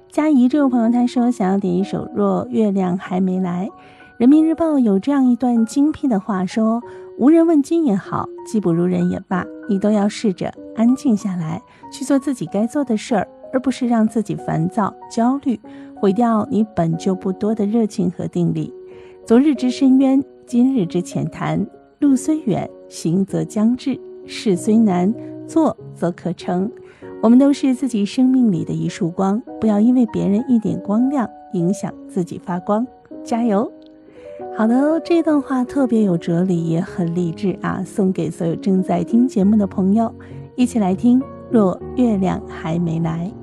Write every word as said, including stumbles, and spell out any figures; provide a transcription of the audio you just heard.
佳怡这位朋友他说想要点一首《若月亮还没来》。人民日报有这样一段精辟的话说，无人问津也好，技不如人也罢，你都要试着安静下来，去做自己该做的事儿，而不是让自己烦躁焦虑，毁掉你本就不多的热情和定力。昨日之深渊，今日之浅谈，路虽远，行则将至，事虽难，做则可成。我们都是自己生命里的一束光，不要因为别人一点光亮影响自己发光，加油。好的，这段话特别有哲理，也很励志啊，送给所有正在听节目的朋友，一起来听若月亮还没来。